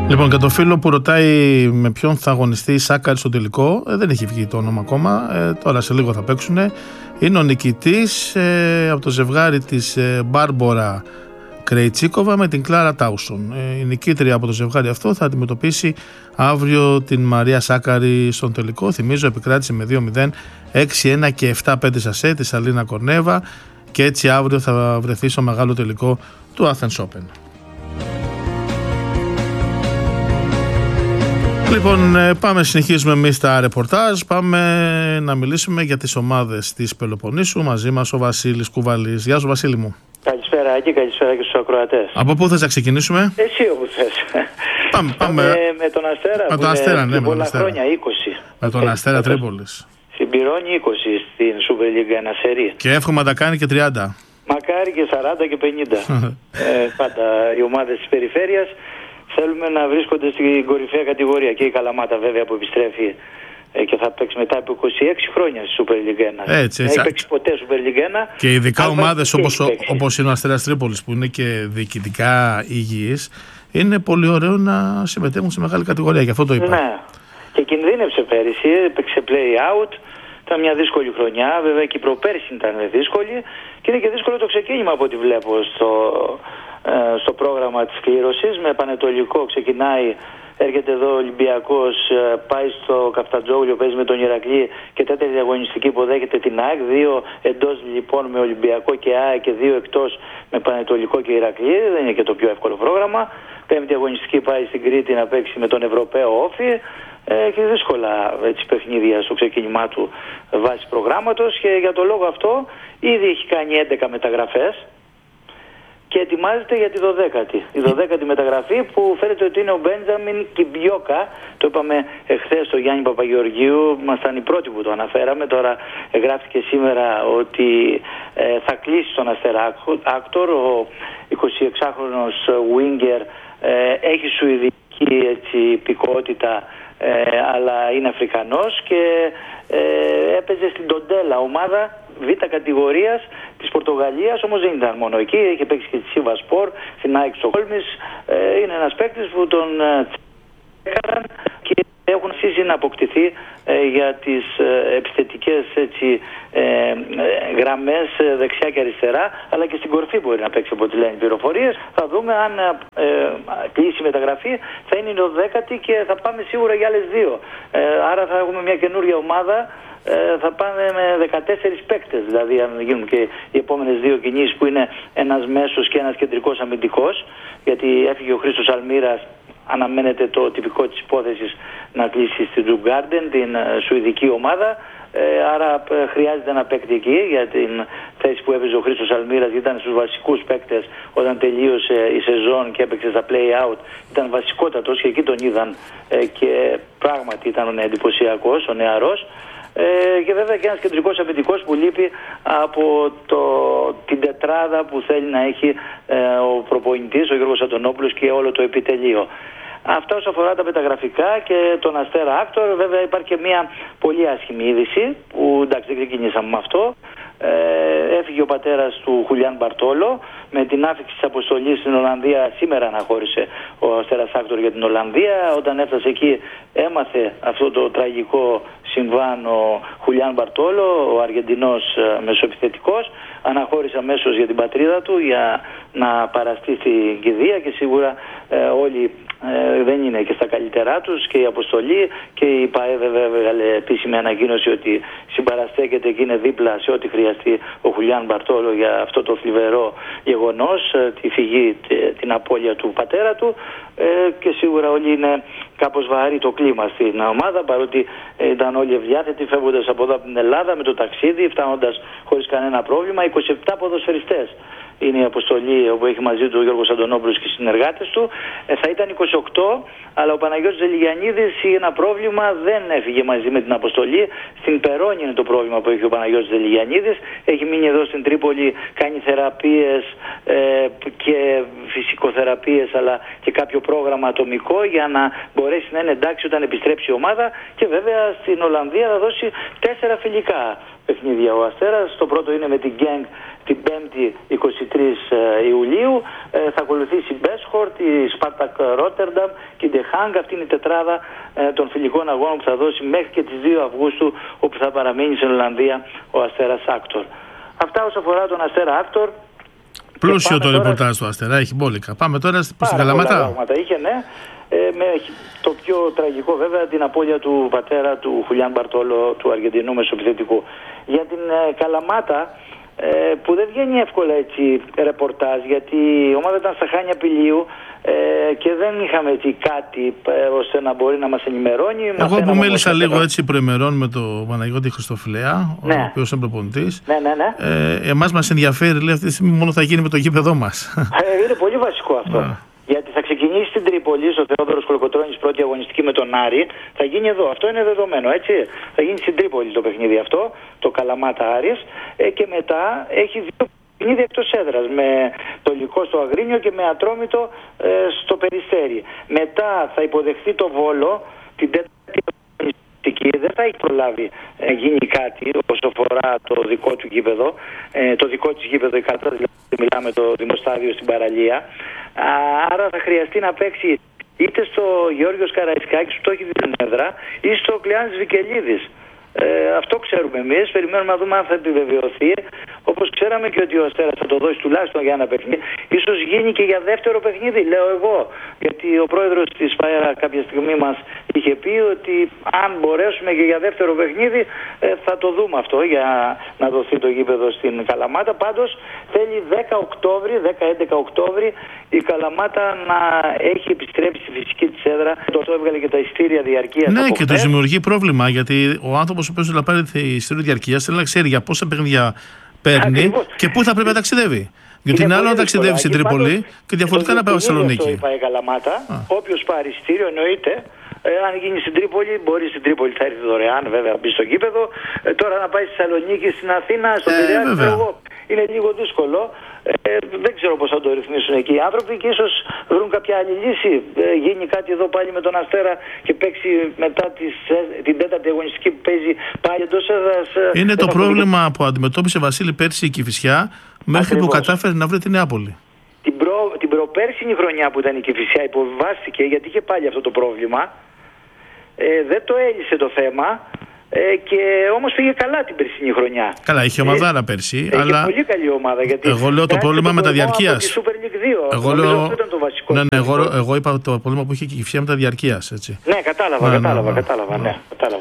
Λοιπόν, και το φίλο που ρωτάει με ποιον θα αγωνιστεί η Σάκαρη στο τελικό, δεν έχει βγει το όνομα ακόμα, τώρα σε λίγο θα παίξουν. Είναι ο νικητής από το ζευγάρι της Μπάρμπορα Κρεϊτσίκοβα με την Κλάρα Τάουσον. Η νικήτρια από το ζευγάρι αυτό θα αντιμετωπίσει αύριο την Μαρία Σάκαρη στον τελικό. Θυμίζω, επικράτησε με 2-0, 6-1 και 7-5 στα σετ τη Αλίνα Κορνέβα και έτσι αύριο θα βρεθεί στο μεγάλο τελικό του Athens Open. Λοιπόν, πάμε, συνεχίζουμε εμείς τα ρεπορτάζ. Πάμε να μιλήσουμε για τις ομάδες της Πελοποννήσου. Μαζί μας ο Βασίλης Κουβαλής. Γεια σου, Βασίλη μου. Καλησπέρα Άκη, καλησπέρα και στους ακροατές. Από πού θες να ξεκινήσουμε? Εσύ όπου θες. Πάμε με τον Αστέρα. Με τον Αστέρα, ναι, με πολλά χρόνια, 20. Με τον Αστέρα Τρίπολης. Συμπληρώνει 20 στην Super League, ένα σερί. Και εύχομαι να τα κάνει και 30. Μακάρι και 40 και 50. Πάντα οι ομάδες της περιφέρειας θέλουμε να βρίσκονται στην κορυφαία κατηγορία. Και η Καλαμάτα βέβαια που επιστρέφει και θα παίξει μετά από 26 χρόνια στη Super League 1. Έτσι. Δεν έχει παίξει ποτέ Super League 1. Και ειδικά ομάδες όπως είναι ο Αστέρας Τρίπολης, που είναι και διοικητικά υγιείς, είναι πολύ ωραίο να συμμετέχουν σε μεγάλη κατηγορία. Γι' αυτό το είπα. Ναι. Και κινδύνευσε πέρυσι, έπαιξε play out. Ήταν μια δύσκολη χρονιά. Βέβαια και η προπέρσι ήταν δύσκολη. Και είναι και δύσκολο το ξεκίνημα από ό,τι βλέπω στο πρόγραμμα της κλήρωσης. Με Πανετολικό ξεκινάει. Έρχεται εδώ ο Ολυμπιακός, πάει στο Καφτατζόγλιο, παίζει με τον Ηρακλή και τέταρτη αγωνιστική υποδέχεται την ΑΕΚ. 2 εντός λοιπόν με Ολυμπιακό και ΑΕΚ και 2 εκτός με Πανετολικό και Ηρακλή. Δεν είναι και το πιο εύκολο πρόγραμμα. Πέμπτη αγωνιστική πάει στην Κρήτη να παίξει με τον Ευρωπαίο Όφη. Έχει δύσκολα έτσι, παιχνίδια στο ξεκίνημά του βάσει προγράμματος και για τον λόγο αυτό ήδη έχει κάνει 11 μεταγραφές. Και ετοιμάζεται για τη 12η. Η 12η μεταγραφή που φαίνεται ότι είναι ο Μπέντζαμιν Κιμπιόκα. Το είπαμε εχθές στο Γιάννη Παπαγεωργίου. Ήμασταν οι πρώτοι που το αναφέραμε. Τώρα γράφτηκε σήμερα ότι θα κλείσει τον Αστέρα Άκτορ. Ο 26χρονος Winger έχει σουηδική υπηκότητα, αλλά είναι Αφρικανός και έπαιζε στην Τοντέλα, ομάδα β' κατηγορίας της Πορτογαλίας, όμως δεν ήταν μόνο εκεί, είχε παίξει και τη Σίβα Σπορ, στην ΑΕΚ Στοκχόλμης. Είναι ένας παίκτης που τον έκαναν και έχουν αρχίσει να αποκτηθεί για τις επιθετικές γραμμές δεξιά και αριστερά, αλλά και στην κορφή μπορεί να παίξει από ό,τι λένε οι πληροφορίες. Θα δούμε αν κλείσει η μεταγραφή, θα είναι η 12η και θα πάμε σίγουρα για άλλες 2. Άρα θα έχουμε μια καινούργια ομάδα. Θα πάνε με 14 παίκτες, δηλαδή αν γίνουν και οι επόμενες 2 κινήσεις που είναι ένας μέσος και ένας κεντρικός αμυντικός, γιατί έφυγε ο Χρήστος Αλμύρας, αναμένεται το τυπικό της υπόθεσης να κλείσει στην Τζουγκάρντεν, την σουηδική ομάδα. Άρα χρειάζεται ένα παίκτη εκεί για την θέση που έπαιζε ο Χρήστος Αλμύρας. Ήταν στους βασικούς παίκτες όταν τελείωσε η σεζόν και έπαιξε στα play-out. Ήταν βασικότατος και εκεί τον είδαν και πράγματι ήταν εντυπωσιακός, ο νεαρός. Και βέβαια και ένας κεντρικός αμυντικός που λείπει από την τετράδα που θέλει να έχει ο προπονητής, ο Γιώργος Αντωνόπουλος και όλο το επιτελείο. Αυτά όσο αφορά τα μεταγραφικά και τον Αστέρα Άκτορ. Βέβαια υπάρχει και μια πολύ άσχημη είδηση που εντάξει δεν ξεκινήσαμε με αυτό. Έφυγε ο πατέρας του Χουλιάν Μπαρτόλο με την άφηξη της αποστολής στην Ολλανδία. Σήμερα αναχώρησε ο Αστέρας Άκτορ για την Ολλανδία. Όταν έφτασε εκεί έμαθε αυτό το τραγικό συμβάν ο Χουλιάν Μπαρτόλο, ο Αργεντινός μεσοεπιθετικός. Αναχώρησε αμέσως για την πατρίδα του για να παραστεί στην κηδεία και σίγουρα όλοι δεν είναι και στα καλύτερά τους και η αποστολή και η ΠΑΕ βέβαια έβγαλε επίσημη ανακοίνωση ότι συμπαραστέκεται και είναι δίπλα σε ό,τι χρειαστεί ο Χουλιάν Μπαρτόλο για αυτό το θλιβερό γεγονός, τη φυγή, την απώλεια του πατέρα του και σίγουρα όλοι είναι κάπως βαρύ το κλίμα στην ομάδα, παρότι ήταν όλοι ευδιάθετοι φεύγοντας από εδώ από την Ελλάδα με το ταξίδι, φτάνοντας χωρίς κανένα πρόβλημα. 27 ποδοσφαιριστές είναι η αποστολή όπου έχει μαζί του ο Γιώργος Αντωνόπουλος και οι συνεργάτες του. Θα ήταν 28, αλλά ο Παναγιώτης Δελιγιαννίδης είχε ένα πρόβλημα, δεν έφυγε μαζί με την αποστολή. Στην Περόνη είναι το πρόβλημα που έχει ο Παναγιώτης Δελιγιαννίδης. Έχει μείνει εδώ στην Τρίπολη, κάνει θεραπείες και φυσικοθεραπείες, αλλά και κάποιο πρόγραμμα ατομικό για να μπορέσει να είναι εντάξει όταν επιστρέψει η ομάδα. Και βέβαια στην Ολλανδία θα δώσει 4 φιλικά παιχνίδια ο Αστέρας. Το πρώτο είναι με την Genk την Πέμπτη 23 Ιουλίου. Θα ακολουθήσει η Μπέσχορτ, η Σπάρτακ Ρότερνταμ και η Ντεχάνγκ. Αυτή είναι η τετράδα των φιλικών αγώνων που θα δώσει μέχρι και τις 2 Αυγούστου, όπου θα παραμείνει στην Ολλανδία ο Αστέρας Άκτορ. Αυτά όσον αφορά τον Αστέρα Άκτορ. Πλούσιο το ρεπορτάζ του Αστέρα, έχει μπόλικα. Πάμε τώρα στην Καλαμάτα. Είχε, ναι. Με το πιο τραγικό βέβαια την απώλεια του πατέρα του Χουλιάν Μπαρτόλο, του Αργεντινού μεσοεπιθετικού. Για την Καλαμάτα, που δεν βγαίνει εύκολα έτσι ρεπορτάζ, γιατί η ομάδα ήταν στα Χάνια Πηλίου και δεν είχαμε έτσι κάτι ώστε να μπορεί να μας ενημερώνει. Εγώ που μίλησα λίγο έτσι προημερών με τον Παναγιώτη Χριστοφιλέα, ο οποίος είναι προπονητής, εμάς μας ενδιαφέρει, λέει, αυτή τη στιγμή μόνο θα γίνει με το γήπεδό μας. Είναι πολύ βασικό αυτό. Γιατί θα ξεκινήσει στην Τρίπολη, στο Θεόδωρος Κολοκοτρώνης, πρώτη αγωνιστική με τον Άρη. Θα γίνει εδώ. Αυτό είναι δεδομένο, έτσι. Θα γίνει στην Τρίπολη το παιχνίδι αυτό, το Καλαμάτα Άρης. Και μετά έχει 2 παιχνίδια εκτός έδρας. Με το Λυκό στο Αγρίνιο και με Ατρόμητο στο Περιστέρι. Μετά θα υποδεχθεί το Βόλο την τέταρτη αγωνιστική. Δεν θα έχει προλάβει να γίνει κάτι όσο αφορά το δικό του γήπεδο. Το δικό της γήπεδο, η κάρτα, δηλαδή μιλάμε το Δημοστάδιο στην παραλία. Άρα θα χρειαστεί να παίξει είτε στο Γεώργιος Καραϊσκάκης που το έχει δει στην έδρα ή στο Κλεάνης Βικελίδης. Αυτό ξέρουμε εμείς. Περιμένουμε να δούμε αν θα επιβεβαιωθεί. Όπως ξέραμε και ότι ο Αστέρας θα το δώσει τουλάχιστον για ένα παιχνίδι. Ίσως γίνει και για δεύτερο παιχνίδι, λέω εγώ. Γιατί ο πρόεδρος της ΦΑΕΡΑ κάποια στιγμή μας είχε πει ότι αν μπορέσουμε και για δεύτερο παιχνίδι θα το δούμε αυτό για να δοθεί το γήπεδο στην Καλαμάτα. Πάντως θέλει 10 Οκτώβρη, 10-11 Οκτώβρη η Καλαμάτα να έχει επιστρέψει στη φυσική της έδρα. Το έβγαλε και τα ειστήρια διαρκείας. Ναι, και το δημιουργεί πρόβλημα γιατί ο άνθρωπος ο οποίος θα πάρει ειστήριο διαρκείας θέλει να ξέρει για πόσα παιχνίδια παίρνει. Ακριβώς. Και πού θα πρέπει να ταξιδεύει. Γιατί είναι άλλο να ταξιδεύει στην Τρίπολη και διαφορετικά να πάει στη Θεσσαλονίκη. Αυτό είπα η Καλαμάτα. Όποιος πάρει ειστήριο εννοείται. Αν γίνει στην Τρίπολη, μπορεί στην Τρίπολη, θα έρθει δωρεάν, βέβαια, μπει στο γήπεδο. Τώρα να πάει στη Θεσσαλονίκη, στην Αθήνα, στο Πειραιά, είναι λίγο δύσκολο. Δεν ξέρω πώς θα το ρυθμίσουν εκεί οι άνθρωποι και ίσως βρουν κάποια άλλη λύση. Γίνει κάτι εδώ πάλι με τον Αστέρα και παίξει μετά την τέταρτη αγωνιστική που παίζει πάλι εντός έδρας. Είναι το πρόβλημα που αντιμετώπισε Βασίλη πέρσι η Κηφισιά μέχρι που κατάφερε να βρει την Νεάπολη. Την προπέρσινη χρονιά που ήταν η Κηφισιά υποβιβάστηκε γιατί είχε πάλι αυτό το πρόβλημα. Δεν το έλυσε το θέμα. Και όμως πήγε καλά την περσινή χρονιά. Καλά, είχε ομαδάρα πέρσι. Είχε πολύ καλή ομάδα. Γιατί εγώ λέω το πρόβλημα με τα διαρκείας. Super League 2. Εγώ λέω. Αυτό ήταν το βασικό. Ναι, εγώ είπα το πρόβλημα που είχε και η Κηφισιά με τα διαρκείας. Ναι, κατάλαβα. Ναι.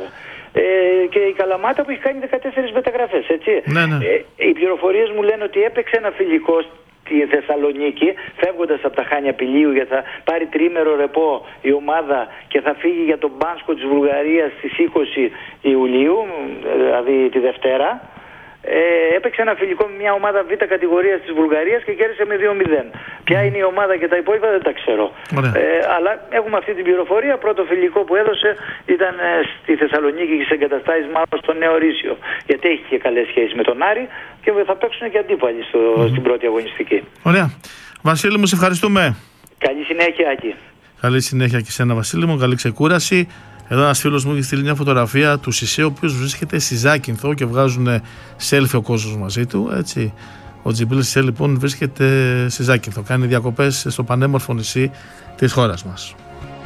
Και η Καλαμάτα που έχει κάνει 14 μεταγραφές, έτσι. Ναι. Οι πληροφορίες μου λένε ότι έπαιξε ένα φιλικό στη Θεσσαλονίκη, φεύγοντας από τα Χάνια Πηλίου, γιατί θα πάρει τριήμερο ρεπό η ομάδα και θα φύγει για τον Μπάνσκο της Βουλγαρίας στις 20 Ιουλίου, δηλαδή τη Δευτέρα. Έπαιξε ένα φιλικό με μια ομάδα β' κατηγορίας της Βουλγαρίας και κέρδισε με 2-0. Ποια είναι η ομάδα και τα υπόλοιπα δεν τα ξέρω. Αλλά έχουμε αυτή την πληροφορία. Πρώτο φιλικό που έδωσε ήταν στη Θεσσαλονίκη και σε εγκαταστάσεις μάλλον στο Νέο Ρήσιο. Γιατί έχει και καλές σχέσεις με τον Άρη και θα παίξουν και αντίπαλοι στην πρώτη αγωνιστική. Ωραία. Βασίλη μου, σε ευχαριστούμε. Καλή συνέχεια, Άκη. Καλή συνέχεια και σένα, Βασίλη μου. Καλή ξεκούραση. Εδώ ένας φίλος μου έχει στείλει μια φωτογραφία του Σισέ, ο οποίος βρίσκεται στη Ζάκυνθο και βγάζουν selfie ο κόσμος μαζί του. Έτσι. Ο Τζιμπρίλ Σισέ λοιπόν βρίσκεται στη Ζάκυνθο. Κάνει διακοπές στο πανέμορφο νησί της χώρας μας.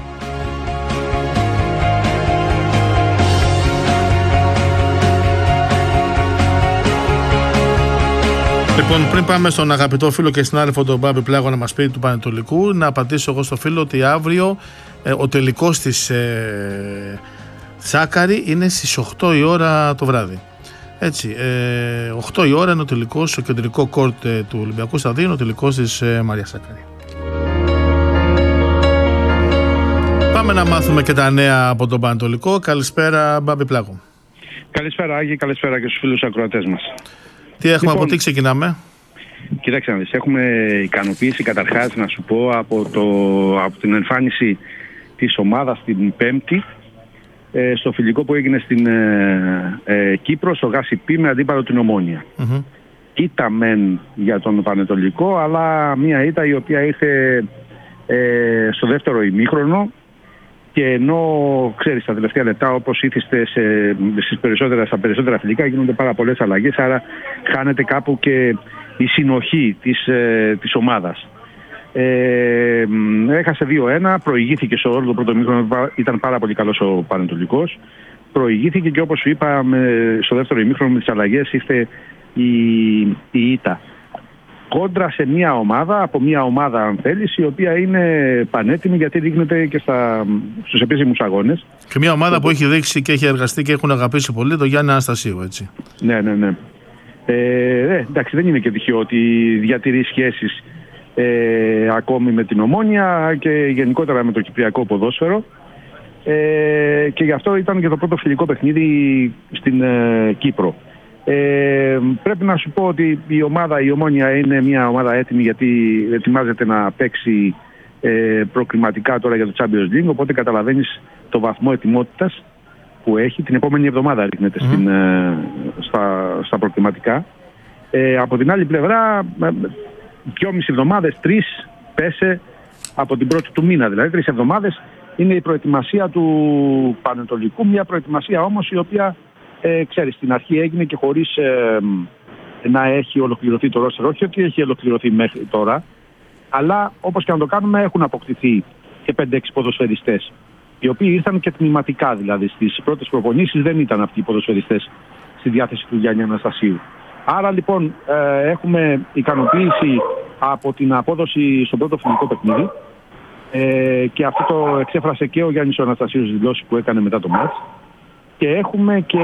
Λοιπόν, πριν πάμε στον αγαπητό φίλο και συνάδελφο τον Μπάμπη Πλάγο να μας πει του Πανετολικού, να απαντήσω εγώ στο φίλο ότι αύριο ο τελικός της Σάκαρη είναι στις 8 η ώρα το βράδυ. Έτσι, 8 η ώρα είναι ο τελικός, στο κεντρικό κόρτ του Ολυμπιακού Σταδίου, είναι ο τελικός της Μαρία Σάκαρη. Πάμε να μάθουμε και τα νέα από τον Πανετολικό. Καλησπέρα, Μπάμπη Πλάγο. Καλησπέρα, Άγη, καλησπέρα και στους φίλους ακροατές μας. Τι έχουμε, από τι ξεκινάμε? Κοίταξε να δεις, έχουμε ικανοποίηση καταρχάς να σου πω από την εμφάνιση της ομάδας την Πέμπτη στο φιλικό που έγινε στην Κύπρο, στο Γάσι-Πι με αντίπαλο την Ομόνια. Ήττα μεν για τον Πανετολικό, αλλά μια ήττα η οποία ήρθε στο δεύτερο ημίχρονο. Και ενώ ξέρεις τα τελευταία λεπτά, όπως ήθιστε στα περισσότερα φιλικά, γίνονται πάρα πολλές αλλαγές, άρα χάνεται κάπου και η συνοχή της ομάδας. Έχασε 2-1, προηγήθηκε σε όλο το πρώτο ημίχρονο, ήταν πάρα πολύ καλός ο Πανετολικός. Προηγήθηκε και όπως σου είπα στο δεύτερο ημίχρονο με τις αλλαγές ήρθε η ήττα. Κόντρα σε μια ομάδα, από μια ομάδα αν θέλεις, η οποία είναι πανέτοιμη γιατί δείχνεται και στους επίσημους αγώνες. Και μια ομάδα που έχει δείξει και έχει εργαστεί και έχουν αγαπήσει πολύ το Γιάννη Αναστασίου, έτσι. Ναι. Εντάξει, δεν είναι και τυχαίο ότι διατηρεί σχέσεις ακόμη με την Ομόνοια και γενικότερα με το κυπριακό ποδόσφαιρο. Και γι' αυτό ήταν και το πρώτο φιλικό παιχνίδι στην Κύπρο. Πρέπει να σου πω ότι η Ομόνοια είναι μια ομάδα έτοιμη γιατί ετοιμάζεται να παίξει προκριματικά τώρα για το Champions League, οπότε καταλαβαίνεις το βαθμό ετοιμότητας που έχει. Την επόμενη εβδομάδα ρίχνεται στα προκριματικά. Από την άλλη πλευρά 2,5 εβδομάδες, 3 πέσε από την πρώτη του μήνα, δηλαδή 3 εβδομάδες είναι η προετοιμασία του Πανετολικού, μια προετοιμασία όμως η οποία ξέρεις, στην αρχή έγινε και χωρίς να έχει ολοκληρωθεί το ρόστερ. Όχι ότι έχει ολοκληρωθεί μέχρι τώρα, αλλά όπως και να το κάνουμε έχουν αποκτηθεί και 5-6 ποδοσφαιριστές, οι οποίοι ήρθαν και τμηματικά, δηλαδή στις πρώτες προπονήσεις δεν ήταν αυτοί οι ποδοσφαιριστές στη διάθεση του Γιάννη Αναστασίου. Άρα λοιπόν έχουμε ικανοποίηση από την απόδοση στο πρώτο φιλικό παιχνίδι και αυτό το εξέφρασε και ο Γιάννης Αναστασίου στις δηλώσεις που έκανε μετά το μάτς. Και έχουμε και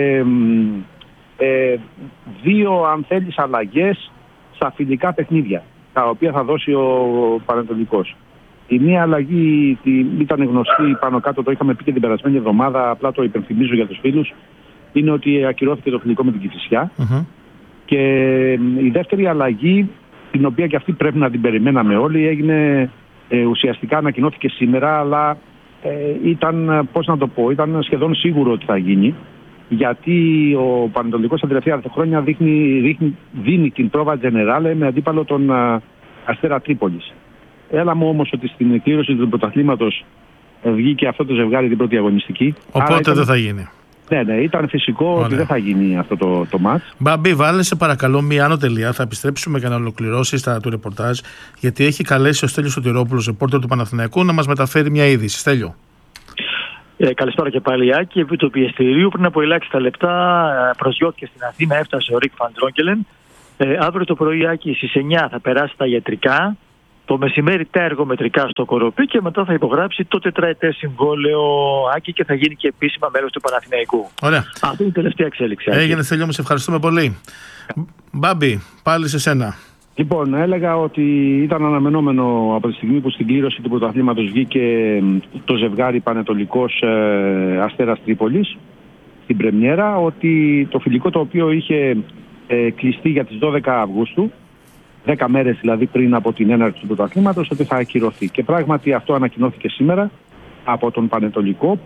2 αν θέλεις αλλαγές στα φιλικά παιχνίδια, τα οποία θα δώσει ο Πανετολικός. Η μία αλλαγή ήταν γνωστή πάνω κάτω, το είχαμε πει και την περασμένη εβδομάδα, απλά το υπενθυμίζω για τους φίλους, είναι ότι ακυρώθηκε το φιλικό με την Κηφισιά. Και η δεύτερη αλλαγή, την οποία και αυτή πρέπει να την περιμέναμε όλοι, έγινε ουσιαστικά ανακοινώθηκε σήμερα, αλλά ήταν, πώς να το πω, ήταν σχεδόν σίγουρο ότι θα γίνει, γιατί ο Πανετολικός τα τελευταία χρόνια δίνει την πρόβα Τζενεράλε με αντίπαλο τον Αστέρα Τρίπολης. Έλα μου όμως ότι στην κλήρωση του πρωταθλήματος βγήκε αυτό το ζευγάρι την πρώτη αγωνιστική. Οπότε δεν θα γίνει. Ναι, ήταν φυσικό ότι δεν θα γίνει αυτό το μάτς. Μπαμπή, βάλε σε παρακαλώ μία άνω τελεία. Θα επιστρέψουμε για να ολοκληρώσεις του ρεπορτάζ, γιατί έχει καλέσει ο Στέλιος Σωτηρόπουλος, ρεπόρτερ του Παναθηναϊκού, να μας μεταφέρει μια είδηση. Στέλιο. Καλησπέρα και πάλι, Άκη. Επί του πιεστηρίου, πριν από ελάχιστα λεπτά, προσγειώθηκε στην Αθήνα, έφτασε ο Ρικ Βαν Ντρόγκελεν. Αύριο το πρωί, Άκη, στις 9 θα περάσει τα ιατρικά. Το μεσημέρι τα εργομετρικά στο Κοροπή και μετά θα υπογράψει το τετραετές συμβόλαιο, Άκη, και θα γίνει και επίσημα μέλος του Παναθηναϊκού. Ωραία. Αυτή είναι η τελευταία εξέλιξη. Έγινε, Στέλιο μου, σε ευχαριστούμε πολύ. Μπάμπη, πάλι σε σένα. Λοιπόν, έλεγα ότι ήταν αναμενόμενο από τη στιγμή που στην κλήρωση του πρωταθλήματος βγήκε το ζευγάρι Πανετολικός Αστέρας Τρίπολης στην πρεμιέρα, ότι το φιλικό το οποίο είχε κλειστεί για τις 12 Αυγούστου, 10 μέρες δηλαδή πριν από την έναρξη του πρωταθλήματος, ότι θα ακυρωθεί. Και πράγματι αυτό ανακοινώθηκε σήμερα από τον Πανετολικό,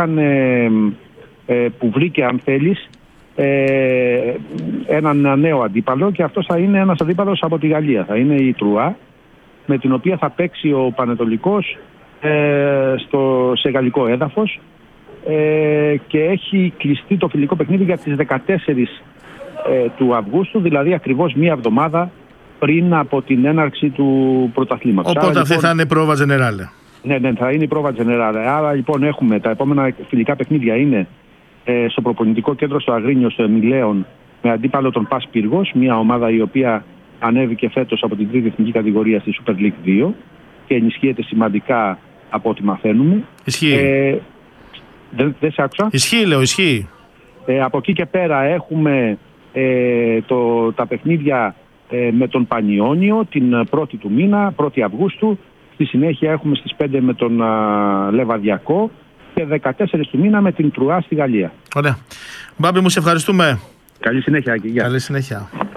που βρήκε, αν θέλεις, έναν νέο αντίπαλο, και αυτός θα είναι ένας αντίπαλος από τη Γαλλία. Θα είναι η Τρουά, με την οποία θα παίξει ο Πανετολικός σε γαλλικό έδαφος, και έχει κλειστεί το φιλικό παιχνίδι για τις 14 του Αυγούστου, δηλαδή ακριβώς μία εβδομάδα πριν από την έναρξη του πρωταθλήματος. Οπότε αυτή θα είναι η πρόβα Τζενεράλε. Ναι, θα είναι η πρόβα Τζενεράλε. Άρα λοιπόν έχουμε τα επόμενα φιλικά παιχνίδια είναι στο προπονητικό κέντρο στο Αγρίνιο, στο Εμιλέον, με αντίπαλο τον Πας Πύργος, μια ομάδα η οποία ανέβηκε φέτος από την τρίτη εθνική κατηγορία στη Super League 2 και ενισχύεται σημαντικά από ό,τι μαθαίνουμε. Ισχύει. Δεν σε άκουσα. Ισχύει. Από εκεί και πέρα έχουμε τα παιχνίδια με τον Πανιόνιο την 1η του μήνα, 1η Αυγούστου. Στη συνέχεια έχουμε στις 5 με τον Λεβαδιακό και 14 του μήνα με την Τρουά στη Γαλλία. Ωραία. Μπάμπη μου, σε ευχαριστούμε. Καλή συνέχεια. Καλή συνέχεια.